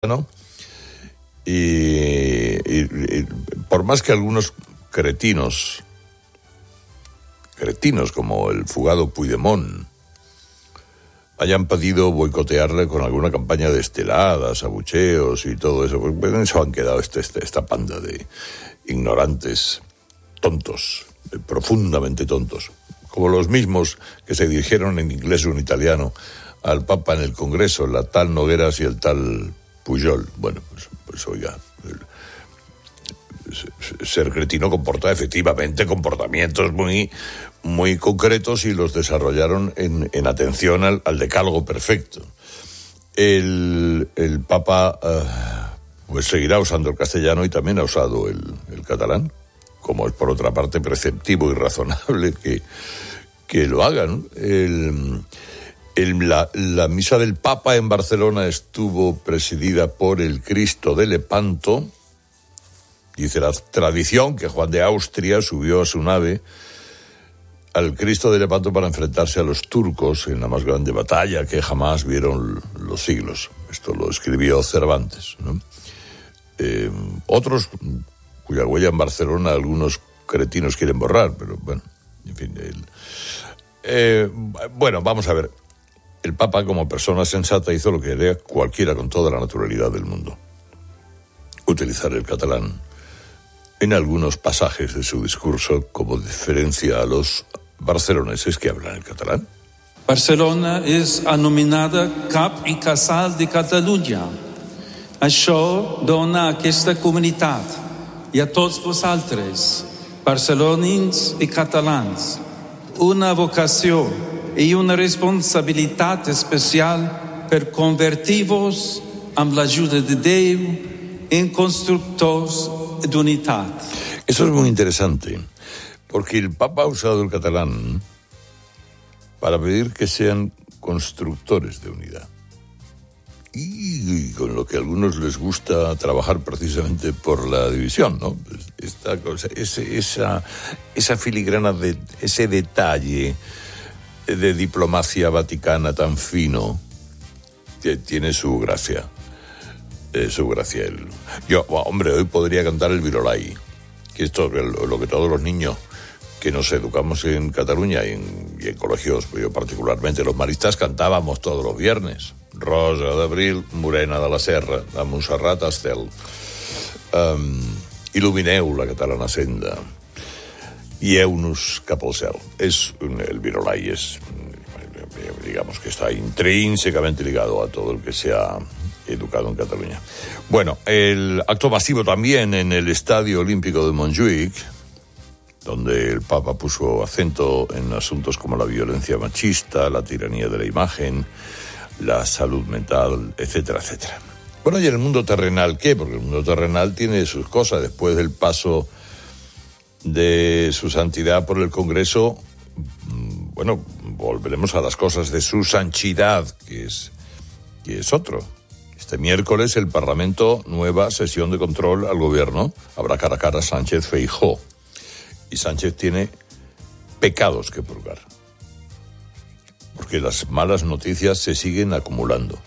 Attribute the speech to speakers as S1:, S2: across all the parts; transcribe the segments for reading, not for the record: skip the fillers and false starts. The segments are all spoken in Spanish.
S1: ¿no? Y por más que algunos cretinos como el fugado Puigdemont hayan podido boicotearle con alguna campaña de esteladas, abucheos y todo eso, pues en eso han quedado esta panda de ignorantes, tontos, profundamente tontos, como los mismos que se dirigieron en inglés o en italiano al Papa en el Congreso, la tal Nogueras y el tal Pujol. Bueno, pues oiga, ser cretino comporta efectivamente comportamientos muy, muy concretos y los desarrollaron en atención al decálogo perfecto. El Papa pues seguirá usando el castellano y también ha usado el catalán, como es por otra parte preceptivo y razonable que lo hagan. La misa del Papa en Barcelona estuvo presidida por el Cristo de Lepanto. Dice la tradición que Juan de Austria subió a su nave al Cristo de Lepanto para enfrentarse a los turcos en la más grande batalla que jamás vieron los siglos. Esto lo escribió Cervantes, ¿no? Otros, cuya huella en Barcelona algunos cretinos quieren borrar, pero bueno, en fin. Bueno, vamos a ver. El Papa, como persona sensata, hizo lo que haría cualquiera con toda la naturalidad del mundo: utilizar el catalán en algunos pasajes de su discurso como diferencia a los barceloneses que hablan el catalán.
S2: Barcelona és anomenada cap i casal de Catalunya. Això dona a aquesta comunitat i a tots vosaltres, barcelonins i catalans, una vocació i una responsabilitat especial per convertir-vos amb l'ajuda de Déu en constructors de unidad.
S1: Eso es muy interesante, porque el Papa ha usado el catalán para pedir que sean constructores de unidad. Y con lo que a algunos les gusta trabajar precisamente por la división, ¿no? Esta cosa, esa filigrana, ese detalle de diplomacia vaticana tan fino, que tiene su gracia. Hombre, hoy podría cantar el Virolai, que esto es lo que todos los niños que nos educamos en Cataluña y en colegios, yo particularmente los maristas, cantábamos todos los viernes. Rosa d'abril, morena de la serra, de Montserrat Estel. Il·lumineu la catalana senda, guieu-nos cap al cel. El Virolai es, digamos que está intrínsecamente ligado a todo el que sea educado en Cataluña. Bueno, el acto masivo también en el Estadio Olímpico de Montjuïc, donde el Papa puso acento en asuntos como la violencia machista, la tiranía de la imagen, la salud mental, etcétera, etcétera. Bueno, ¿y el mundo terrenal qué? Porque el mundo terrenal tiene sus cosas. Después del paso de su santidad por el Congreso, bueno, volveremos a las cosas de su sanchidad, que es otro. Este miércoles el Parlamento, nueva sesión de control al gobierno. Habrá cara a cara Sánchez-Feijóo. Y Sánchez tiene pecados que purgar, porque las malas noticias se siguen acumulando.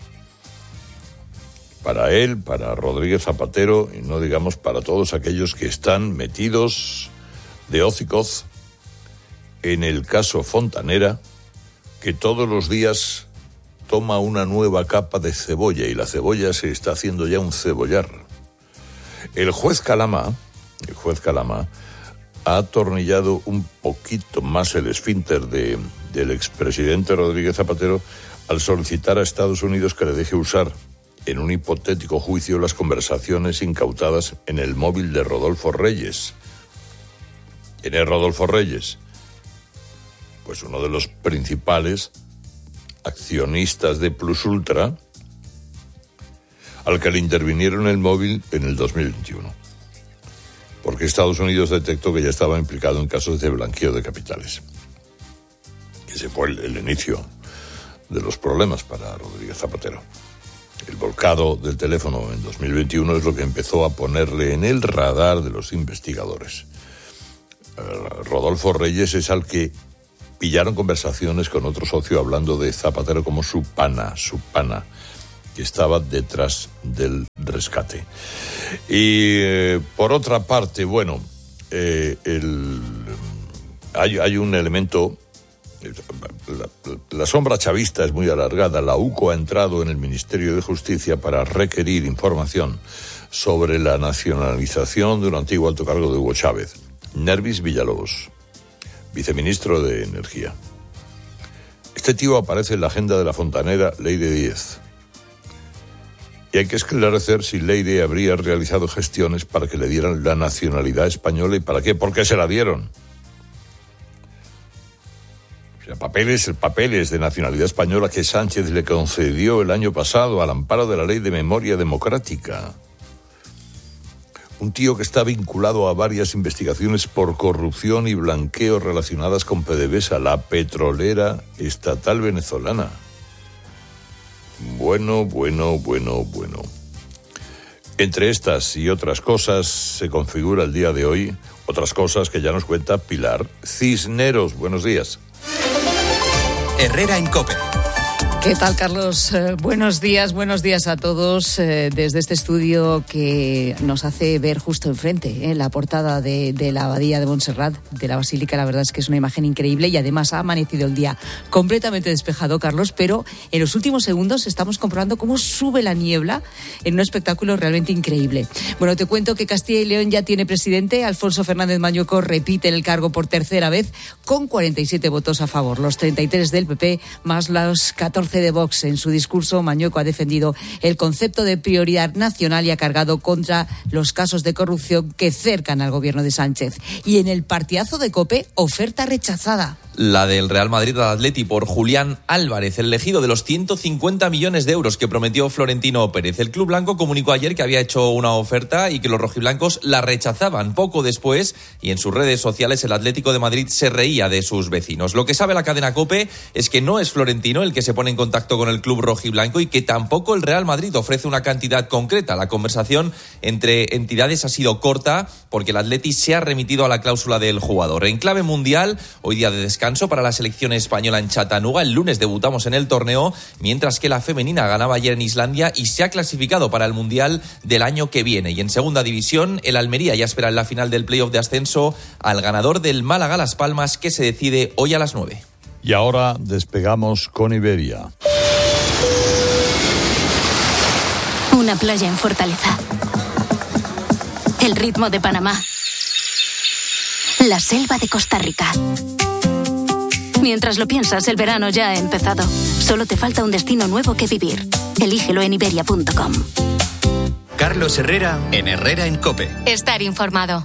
S1: Para él, para Rodríguez Zapatero, y no digamos para todos aquellos que están metidos de hocicos en el caso Fontanera, que todos los días toma una nueva capa de cebolla, y la cebolla se está haciendo ya un cebollar. El juez Calama ha atornillado un poquito más el esfínter del expresidente Rodríguez Zapatero al solicitar a Estados Unidos que le deje usar en un hipotético juicio las conversaciones incautadas en el móvil de Rodolfo Reyes. ¿Quién es Rodolfo Reyes? Pues uno de los principales accionistas de Plus Ultra, al que le intervinieron el móvil en el 2021. Porque Estados Unidos detectó que ya estaba implicado en casos de blanqueo de capitales. Ese fue el inicio de los problemas para Rodríguez Zapatero. El volcado del teléfono en 2021 es lo que empezó a ponerle en el radar de los investigadores. Rodolfo Reyes es al que pillaron conversaciones con otro socio hablando de Zapatero como su pana. que estaba detrás del rescate. Y por otra parte, bueno, hay un elemento. La sombra chavista es muy alargada. La UCO ha entrado en el Ministerio de Justicia para requerir información sobre la nacionalización de un antiguo alto cargo de Hugo Chávez, Nervis Villalobos, viceministro de Energía. Este tío aparece en la agenda de la fontanera Leire Díez. Y hay que esclarecer si Leire habría realizado gestiones para que le dieran la nacionalidad española y para qué. ¿Por qué se la dieron? Papeles de nacionalidad española que Sánchez le concedió el año pasado al amparo de la Ley de Memoria Democrática. Un tío que está vinculado a varias investigaciones por corrupción y blanqueo relacionadas con PDVSA, la petrolera estatal venezolana. Bueno. Entre estas y otras cosas se configura el día de hoy, otras cosas que ya nos cuenta Pilar Cisneros. Buenos días.
S3: Herrera en COPE.
S4: ¿Qué tal, Carlos? Buenos días a todos desde este estudio que nos hace ver justo enfrente la portada de la Abadía de Montserrat, de la Basílica. La verdad es que es una imagen increíble y además ha amanecido el día completamente despejado, Carlos, pero en los últimos segundos estamos comprobando cómo sube la niebla en un espectáculo realmente increíble. Bueno, te cuento que Castilla y León ya tiene presidente. Alfonso Fernández Mañueco repite el cargo por tercera vez con 47 votos a favor, los 33 del PP más los 14 de Vox. En su discurso, Mañueco ha defendido el concepto de prioridad nacional y ha cargado contra los casos de corrupción que cercan al gobierno de Sánchez. Y en el partidazo de COPE, oferta rechazada.
S3: La del Real Madrid al Atleti por Julián Álvarez, el elegido de los 150 millones de euros que prometió Florentino Pérez. El club blanco comunicó ayer que había hecho una oferta y que los rojiblancos la rechazaban. Poco después, y en sus redes sociales, el Atlético de Madrid se reía de sus vecinos. Lo que sabe la cadena COPE es que no es Florentino el que se pone en contacto con el club rojiblanco y que tampoco el Real Madrid ofrece una cantidad concreta. La conversación entre entidades ha sido corta porque el Atleti se ha remitido a la cláusula del jugador. En clave mundial, hoy día de descanso para la selección española en Chattanooga. El lunes debutamos en el torneo, mientras que la femenina ganaba ayer en Islandia y se ha clasificado para el Mundial del año que viene. Y en segunda división, el Almería ya espera en la final del playoff de ascenso al ganador del Málaga Las Palmas, que se decide hoy a las 9.
S1: Y ahora despegamos con Iberia.
S5: Una playa en Fortaleza. El ritmo de Panamá. La selva de Costa Rica. Mientras lo piensas, el verano ya ha empezado. Solo te falta un destino nuevo que vivir. Elígelo en iberia.com.
S3: Carlos Herrera en Herrera en COPE.
S5: Estar informado.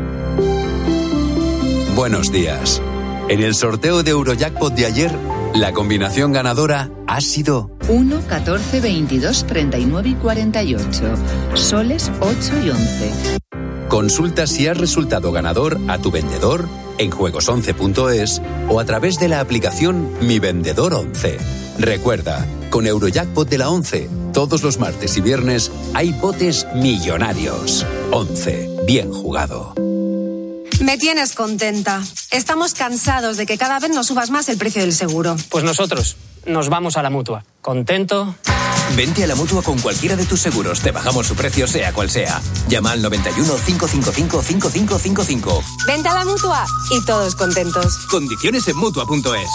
S6: Buenos días. En el sorteo de Eurojackpot de ayer, la combinación ganadora ha sido
S7: 1, 14, 22, 39 y 48. Soles 8 y 11.
S6: Consulta si has resultado ganador a tu vendedor en juegos11.es o a través de la aplicación Mi Vendedor 11. Recuerda, con Eurojackpot de la 11, todos los martes y viernes hay botes millonarios. 11. Bien jugado.
S8: Me tienes contenta. Estamos cansados de que cada vez nos subas más el precio del seguro.
S9: Pues nosotros nos vamos a la Mutua. ¿Contento?
S10: Vente a la Mutua con cualquiera de tus seguros. Te bajamos su precio sea cual sea. Llama al 91 555 5555.
S8: Vente a la Mutua y todos contentos.
S10: Condiciones en Mutua.es.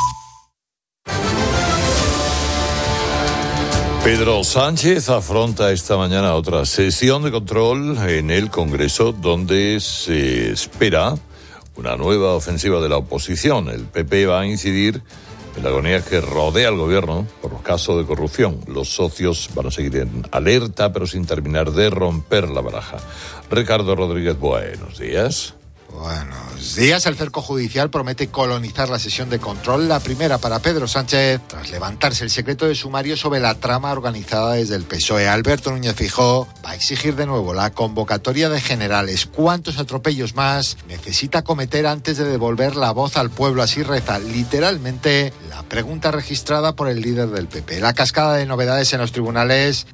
S1: Pedro Sánchez afronta esta mañana otra sesión de control en el Congreso donde se espera una nueva ofensiva de la oposición. El PP va a incidir en la agonía que rodea al gobierno por los casos de corrupción. Los socios van a seguir en alerta, pero sin terminar de romper la baraja. Ricardo Rodríguez, buenos días.
S11: Buenos días. El cerco judicial promete colonizar la sesión de control, la primera para Pedro Sánchez, tras levantarse el secreto de sumario sobre la trama organizada desde el PSOE. Alberto Núñez Feijóo va a exigir de nuevo la convocatoria de generales. ¿Cuántos atropellos más necesita cometer antes de devolver la voz al pueblo? Así reza literalmente la pregunta registrada por el líder del PP. La cascada de novedades en los tribunales tiene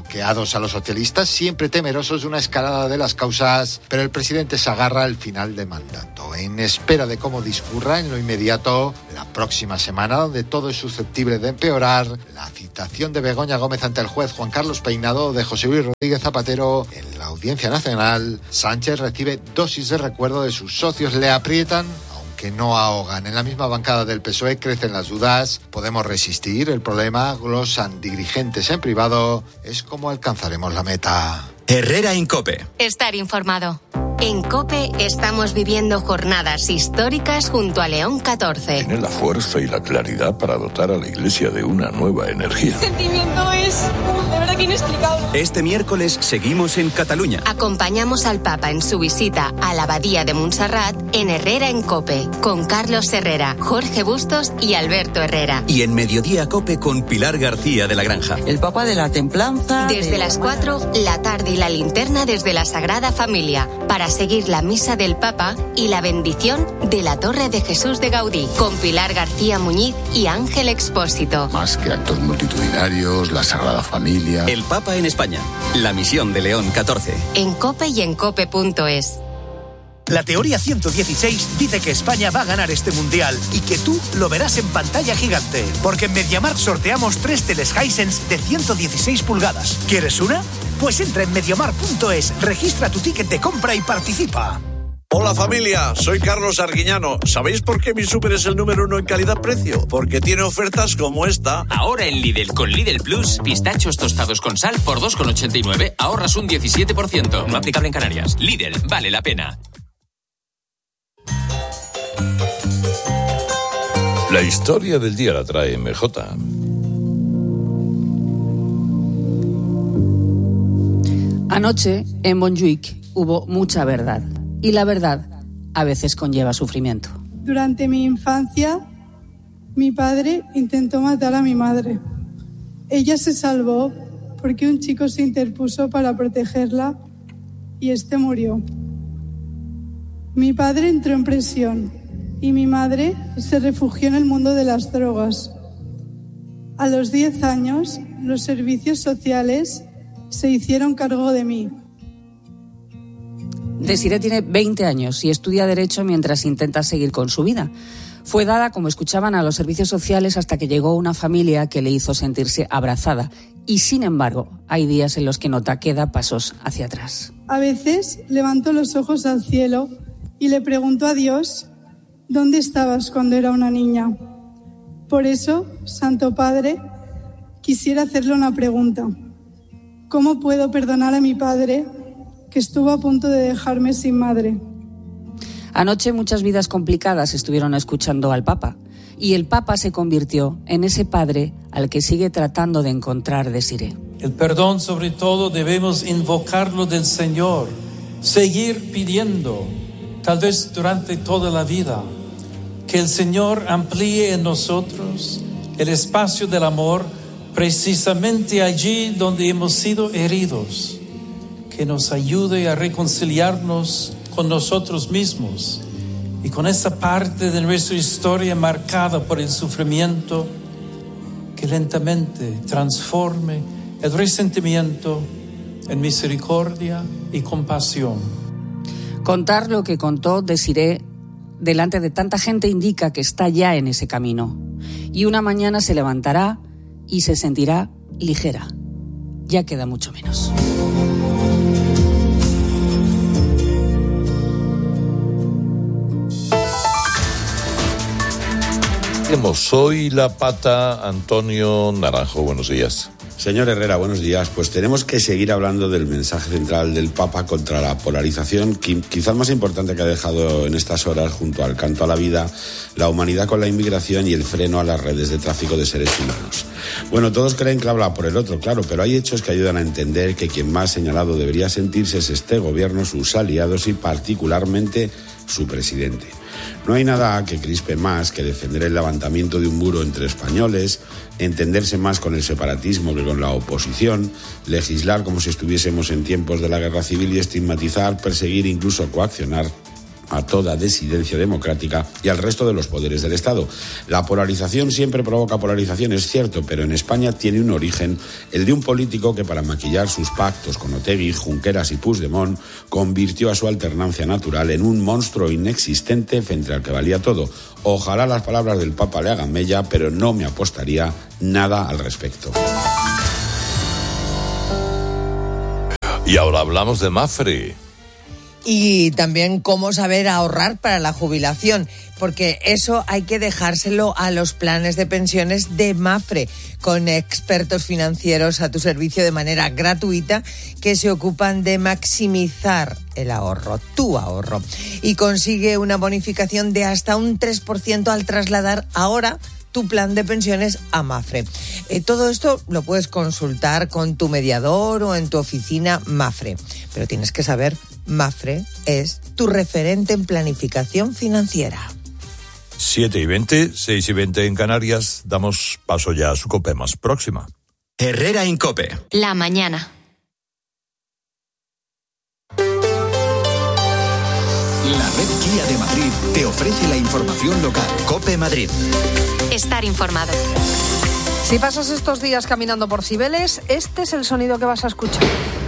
S11: bloqueados a los socialistas, siempre temerosos de una escalada de las causas, pero el presidente se agarra al final de mandato, en espera de cómo discurra en lo inmediato la próxima semana, donde todo es susceptible de empeorar. La citación de Begoña Gómez ante el juez Juan Carlos Peinado de José Luis Rodríguez Zapatero en la Audiencia Nacional. Sánchez recibe dosis de recuerdo de sus socios, le aprietan, que no ahogan. En la misma bancada del PSOE crecen las dudas. ¿Podemos resistir? El problema, glosan dirigentes en privado, es cómo alcanzaremos la meta.
S12: Herrera en COPE.
S13: Estar informado. En COPE estamos viviendo jornadas históricas junto a León 14.
S1: Tiene la fuerza y la claridad para dotar a la Iglesia de una nueva energía.
S14: El sentimiento es de verdad que inexplicable.
S12: Este miércoles seguimos en Cataluña.
S13: Acompañamos al Papa en su visita a la Abadía de Montserrat en Herrera en COPE, con Carlos Herrera, Jorge Bustos y Alberto Herrera.
S12: Y en Mediodía COPE con Pilar García de la Granja.
S15: El Papa de la Templanza.
S13: Desde las 4, la tarde y la linterna desde la Sagrada Familia, para seguir la misa del Papa y la bendición de la Torre de Jesús de Gaudí, con Pilar García Muñiz y Ángel Expósito.
S16: Más que actos multitudinarios, la Sagrada Familia.
S12: El Papa en España, la misión de León 14.
S13: En COPE y en COPE.es.
S17: La teoría 116 dice que España va a ganar este mundial y que tú lo verás en pantalla gigante. Porque en MediaMarkt sorteamos 3 teles Hisense de 116 pulgadas. ¿Quieres una? Pues entra en MediaMarkt.es, registra tu ticket de compra y participa.
S18: Hola familia, soy Carlos Arguiñano. ¿Sabéis por qué mi súper es el número 1 en calidad-precio? Porque tiene ofertas como esta.
S19: Ahora en Lidl, con Lidl Plus, pistachos tostados con sal por 2,89, ahorras un 17%. No aplicable en Canarias. Lidl, vale la pena.
S1: La historia del día la trae MJ.
S4: Anoche, en Montjuïc, hubo mucha verdad. Y la verdad a veces conlleva sufrimiento.
S20: Durante mi infancia, mi padre intentó matar a mi madre. Ella se salvó porque un chico se interpuso para protegerla y este murió. Mi padre entró en prisión y mi madre se refugió en el mundo de las drogas. A los 10 años, los servicios sociales se hicieron cargo de mí.
S4: Desiree tiene 20 años y estudia Derecho mientras intenta seguir con su vida. Fue dada, como escuchaban, a los servicios sociales hasta que llegó una familia que le hizo sentirse abrazada. Y, sin embargo, hay días en los que nota que da pasos hacia atrás.
S20: A veces levantó los ojos al cielo y le preguntó a Dios, ¿dónde estabas cuando era una niña? Por eso, Santo Padre, quisiera hacerle una pregunta. ¿Cómo puedo perdonar a mi padre, que estuvo a punto de dejarme sin madre?
S4: Anoche muchas vidas complicadas estuvieron escuchando al Papa y el Papa se convirtió en ese padre al que sigue tratando de encontrar Desiree.
S2: El perdón, sobre todo, debemos invocarlo del Señor, seguir pidiendo, tal vez durante toda la vida, que el Señor amplíe en nosotros el espacio del amor precisamente allí donde hemos sido heridos, que nos ayude a reconciliarnos con nosotros mismos y con esa parte de nuestra historia marcada por el sufrimiento, que lentamente transforme el resentimiento en misericordia y compasión.
S4: Contar lo que contó Desiree delante de tanta gente indica que está ya en ese camino. Y una mañana se levantará y se sentirá ligera. Ya queda mucho menos.
S1: Tenemos hoy la pata. Antonio Naranjo, buenos días.
S21: Señor Herrera, buenos días. Pues tenemos que seguir hablando del mensaje central del Papa contra la polarización, quizás más importante que ha dejado en estas horas, junto al canto a la vida, la humanidad con la inmigración y el freno a las redes de tráfico de seres humanos. Bueno, todos creen que habla por el otro, claro, pero hay hechos que ayudan a entender que quien más señalado debería sentirse es este gobierno, sus aliados y particularmente su presidente. No hay nada que crispe más que defender el levantamiento de un muro entre españoles, entenderse más con el separatismo que con la oposición, legislar como si estuviésemos en tiempos de la guerra civil y estigmatizar, perseguir, incluso coaccionar a toda disidencia democrática y al resto de los poderes del Estado. La polarización siempre provoca polarización, es cierto, pero en España tiene un origen, el de un político que para maquillar sus pactos con Otegi, Junqueras y Puigdemont convirtió a su alternancia natural en un monstruo inexistente frente al que valía todo. Ojalá las palabras del Papa le hagan mella, pero no me apostaría nada al respecto.
S1: Y ahora hablamos de Mapfre.
S15: Y también cómo saber ahorrar para la jubilación, porque eso hay que dejárselo a los planes de pensiones de Mapfre, con expertos financieros a tu servicio de manera gratuita que se ocupan de maximizar el ahorro, tu ahorro. Y consigue una bonificación de hasta un 3% al trasladar ahora tu plan de pensiones a Mapfre. Todo esto lo puedes consultar con tu mediador o en tu oficina Mapfre. Pero tienes que saber, Mapfre es tu referente en planificación financiera.
S1: 7:20, 6:20 en Canarias. Damos paso ya a su COPE más próxima.
S12: Herrera en COPE.
S13: La mañana.
S12: La red Kia de Madrid te ofrece la información local. COPE Madrid.
S13: Estar informado.
S22: Si pasas estos días caminando por Cibeles, este es el sonido que vas a escuchar.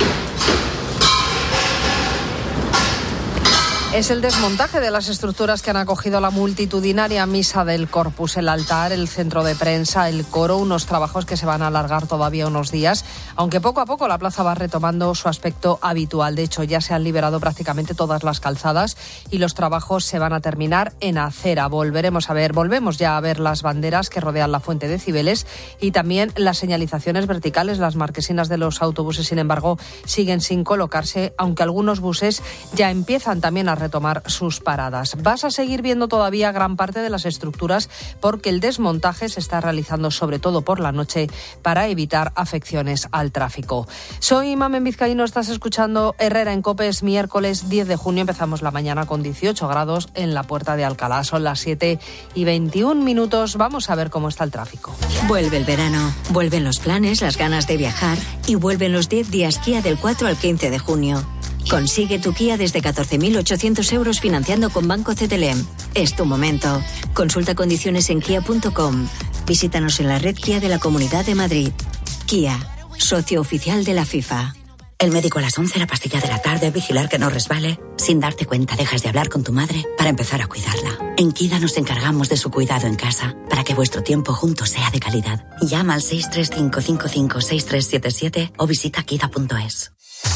S22: Es el desmontaje de las estructuras que han acogido la multitudinaria misa del Corpus, el altar, el centro de prensa, el coro, unos trabajos que se van a alargar todavía unos días, aunque poco a poco la plaza va retomando su aspecto habitual. De hecho, ya se han liberado prácticamente todas las calzadas y los trabajos se van a terminar en acera. Volvemos ya a ver las banderas que rodean la fuente de Cibeles y también las señalizaciones verticales. Las marquesinas de los autobuses, sin embargo, siguen sin colocarse, aunque algunos buses ya empiezan también a retomar sus paradas. Vas a seguir viendo todavía gran parte de las estructuras porque el desmontaje se está realizando sobre todo por la noche para evitar afecciones al tráfico. Soy Mamen Vizcaíno, estás escuchando Herrera en COPE. Es miércoles 10 de junio, empezamos la mañana con 18 grados en la Puerta de Alcalá. Son las 7:21. Vamos a ver cómo está el tráfico.
S23: Vuelve el verano, vuelven los planes, las ganas de viajar y vuelven los 10 días Kia del 4 al 15 de junio. Consigue tu Kia desde 14.800 euros financiando con Banco CTLM. Es tu momento. Consulta condiciones en kia.com. Visítanos en la red Kia de la Comunidad de Madrid. Kia, socio oficial de la FIFA.
S24: El médico a las 11, la pastilla de la tarde, vigilar que no resbale. Sin darte cuenta, dejas de hablar con tu madre para empezar a cuidarla. En Kida nos encargamos de su cuidado en casa, para que vuestro tiempo juntos sea de calidad. Llama al 635556377 o visita kida.es.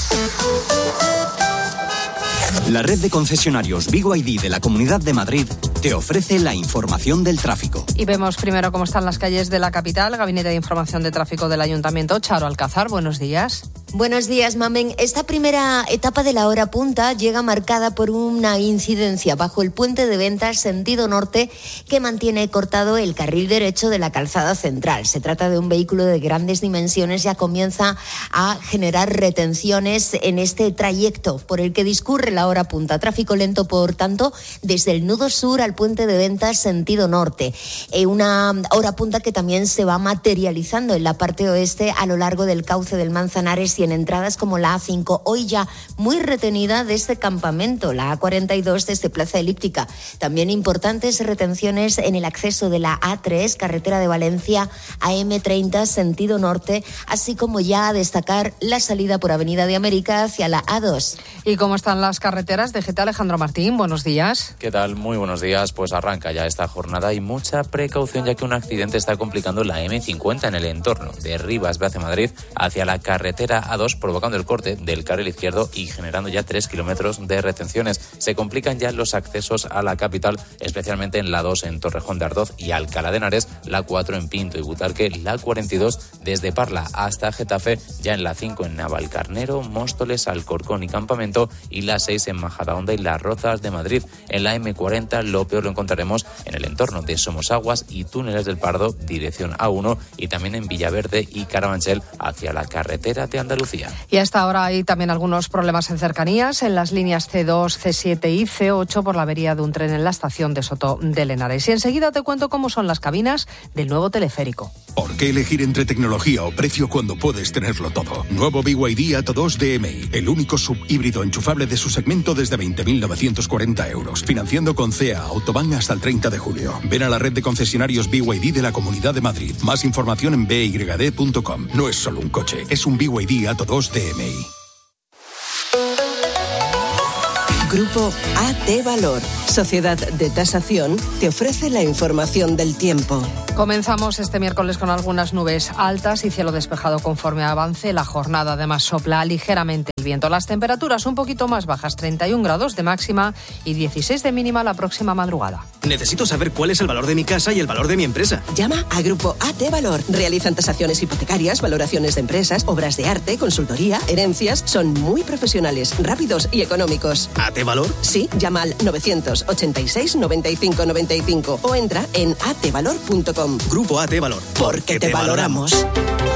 S12: La red de concesionarios Vigo ID de la Comunidad de Madrid te ofrece la información del tráfico.
S22: Y vemos primero cómo están las calles de la capital. Gabinete de Información de Tráfico del Ayuntamiento. Charo Alcázar, buenos días.
S25: Buenos días, Mamen. Esta primera etapa de la hora punta llega marcada por una incidencia bajo el puente de Ventas sentido norte que mantiene cortado el carril derecho de la calzada central. Se trata de un vehículo de grandes dimensiones, ya comienza a generar retenciones en este trayecto por el que discurre la hora punta. Tráfico lento, por tanto, desde el nudo sur al puente de Ventas sentido norte. Una hora punta que también se va materializando en la parte oeste a lo largo del cauce del Manzanares y en entradas como la A5, hoy ya muy retenida desde Campamento, la A42 desde Plaza Elíptica. También importantes retenciones en el acceso de la A3, carretera de Valencia, a M30, sentido norte, así como ya a destacar la salida por Avenida de América hacia la A2.
S22: ¿Y cómo están las carreteras? DGT Alejandro Martín, buenos días.
S26: ¿Qué tal? Muy buenos días. Pues arranca ya esta jornada y mucha precaución, ya que un accidente está complicando la M50 en el entorno de Rivas hacia Madrid hacia la carretera A2, provocando el corte del carril izquierdo y generando ya 3 kilómetros de retenciones. Se complican ya los accesos a la capital, especialmente en la 2 en Torrejón de Ardoz y Alcalá de Henares, la 4 en Pinto y Butarque, la 42 desde Parla hasta Getafe, ya en la 5 en Navalcarnero, Móstoles, Alcorcón y Campamento, y la 6 en Majadahonda y Las Rozas de Madrid. En la M40 lo peor lo encontraremos en el entorno de Somosaguas y Túneles del Pardo, dirección A1, y también en Villaverde y Carabanchel hacia la carretera de Andalucía. Andalucía.
S22: Y hasta ahora hay también algunos problemas en cercanías, en las líneas C2, C7 y C8 por la avería de un tren en la estación de Soto de Lenares. Y enseguida te cuento cómo son las cabinas del nuevo teleférico.
S3: ¿Por qué elegir entre tecnología o precio cuando puedes tenerlo todo? Nuevo BYD Atto2 DMI, el único subhíbrido enchufable de su segmento desde 20.940 euros. Financiando con CEA Autobahn hasta el 30 de julio. Ven a la red de concesionarios BYD de la Comunidad de Madrid. Más información en byd.com. No es solo un coche, es un BYD Atto2 DMI.
S5: Grupo AT Valor, Sociedad de Tasación, te ofrece la información del tiempo.
S22: Comenzamos este miércoles con algunas nubes altas y cielo despejado conforme avance la jornada. Además sopla ligeramente el viento. Las temperaturas un poquito más bajas, 31 grados de máxima y 16 de mínima la próxima madrugada.
S6: Necesito saber cuál es el valor de mi casa y el valor de mi empresa.
S5: Llama a Grupo AT Valor. Realizan tasaciones hipotecarias, valoraciones de empresas, obras de arte, consultoría, herencias. Son muy profesionales, rápidos y económicos.
S6: ¿AT Valor?
S5: Sí, llama al 986 95 95 o entra en atvalor.com.
S6: Grupo AT Valor.
S5: Porque te valoramos.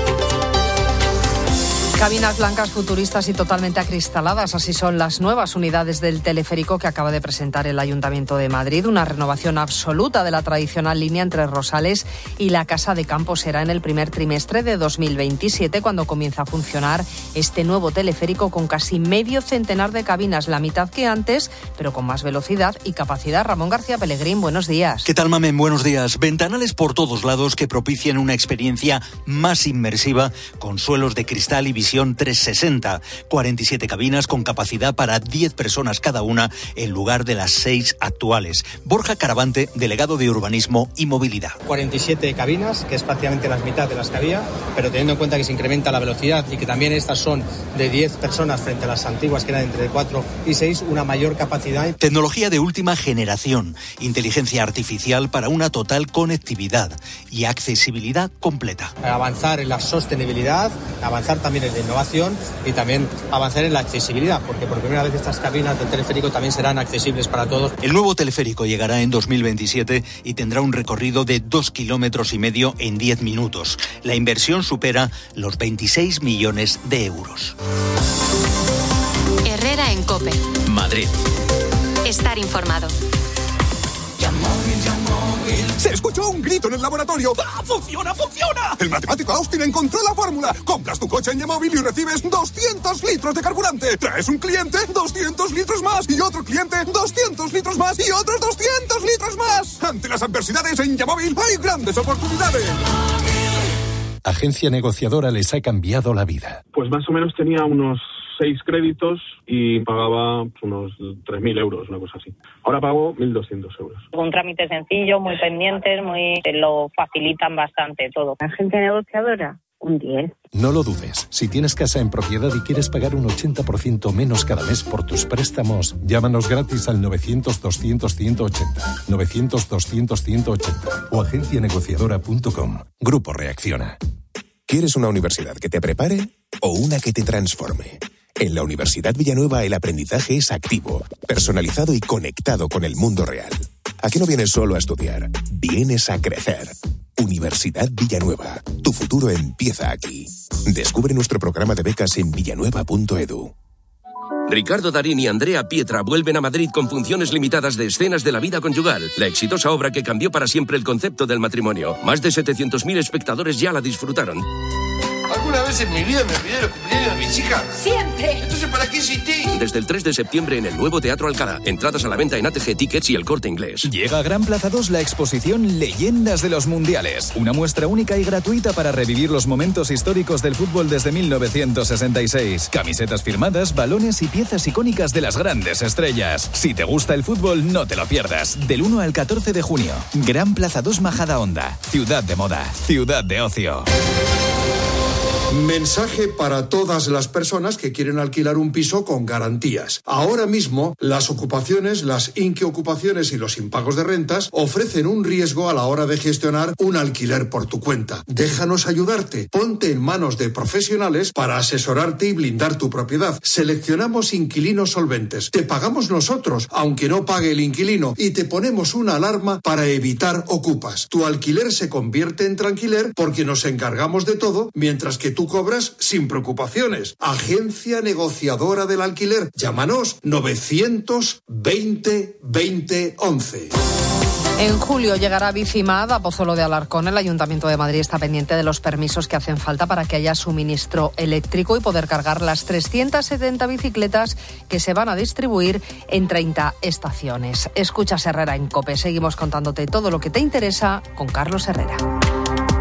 S22: Cabinas blancas futuristas y totalmente acristaladas, así son las nuevas unidades del teleférico que acaba de presentar el Ayuntamiento de Madrid. Una renovación absoluta de la tradicional línea entre Rosales y la Casa de Campo. Será en el primer trimestre de 2027 cuando comienza a funcionar este nuevo teleférico con casi medio centenar de cabinas, la mitad que antes, pero con más velocidad y capacidad. Ramón García Pellegrín, buenos días.
S7: ¿Qué tal, Mamen? Buenos días. Ventanales por todos lados que propician una experiencia más inmersiva con suelos de cristal y visión 360, 47 cabinas con capacidad para 10 personas cada una en lugar de las 6 actuales. Borja Caravante, delegado de Urbanismo y Movilidad.
S8: 47 cabinas, que es prácticamente la mitad de las que había, pero teniendo en cuenta que se incrementa la velocidad y que también estas son de 10 personas frente a las antiguas que eran entre 4 y 6, una mayor capacidad.
S7: Tecnología de última generación, inteligencia artificial para una total conectividad y accesibilidad completa.
S8: Avanzar en la sostenibilidad, avanzar también en la innovación y también avanzar en la accesibilidad, porque por primera vez estas cabinas del teleférico también serán accesibles para todos.
S7: El nuevo teleférico llegará en 2027 y tendrá un recorrido de 2,5 kilómetros en 10 minutos. La inversión supera los 26 millones de euros.
S13: Herrera en COPE.
S10: Madrid.
S13: Estar informado.
S9: Se escuchó un grito en el laboratorio. ¡Ah, funciona, funciona! El matemático Austin encontró la fórmula. Compras tu coche en Yamóvil y recibes 200 litros de carburante. Traes un cliente, 200 litros más. Y otro cliente, 200 litros más. Y otros 200 litros más. Ante las adversidades en Yamóvil hay grandes oportunidades.
S27: Agencia negociadora les ha cambiado la vida.
S28: Pues más o menos tenía unos 6 créditos y pagaba unos 3.000 euros, una cosa así. Ahora pago 1.200 euros.
S29: Un trámite sencillo, muy pendientes, te lo facilitan bastante todo. Agencia negociadora, un 10.
S27: No lo dudes. Si tienes casa en propiedad y quieres pagar un 80% menos cada mes por tus préstamos, llámanos gratis al 900-200-180, 900-200-180 o agencianegociadora.com. Grupo Reacciona.
S30: ¿Quieres una universidad que te prepare o una que te transforme? En la Universidad Villanueva el aprendizaje es activo, personalizado y conectado con el mundo real. ¿A qué no vienes solo a estudiar? Vienes a crecer. Universidad Villanueva. Tu futuro empieza aquí. Descubre nuestro programa de becas en villanueva.edu.
S31: Ricardo Darín y Andrea Pietra vuelven a Madrid con funciones limitadas de Escenas de la vida conyugal, la exitosa obra que cambió para siempre el concepto del matrimonio. Más de 700.000 espectadores ya la disfrutaron.
S32: ¿Alguna vez en mi vida me olvidé los cumpleaños de mis hijas?
S23: ¡Siempre!
S32: Entonces, ¿para qué insistí?
S31: Desde el 3 de septiembre en el nuevo Teatro Alcalá. Entradas a la venta en ATG Tickets y El Corte Inglés.
S33: Llega a Gran Plaza 2 la exposición Leyendas de los Mundiales. Una muestra única y gratuita para revivir los momentos históricos del fútbol desde 1966. Camisetas firmadas, balones y piezas icónicas de las grandes estrellas. Si te gusta el fútbol, no te lo pierdas. Del 1 al 14 de junio. Gran Plaza 2 Majadahonda. Ciudad de moda. Ciudad de ocio.
S34: Mensaje para todas las personas que quieren alquilar un piso con garantías. Ahora mismo, las ocupaciones, las inquiocupaciones y los impagos de rentas ofrecen un riesgo a la hora de gestionar un alquiler por tu cuenta. Déjanos ayudarte. Ponte en manos de profesionales para asesorarte y blindar tu propiedad. Seleccionamos inquilinos solventes. Te pagamos nosotros, aunque no pague el inquilino, y te ponemos una alarma para evitar ocupas. Tu alquiler se convierte en tranquiler porque nos encargamos de todo, mientras que tú cobras sin preocupaciones. Agencia negociadora del alquiler. Llámanos 920 20 11.
S22: En julio llegará Bicimad a Pozuelo de Alarcón. El Ayuntamiento de Madrid está pendiente de los permisos que hacen falta para que haya suministro eléctrico y poder cargar las 370 bicicletas que se van a distribuir en 30 estaciones. Escuchas Herrera en COPE. Seguimos contándote todo lo que te interesa con Carlos Herrera.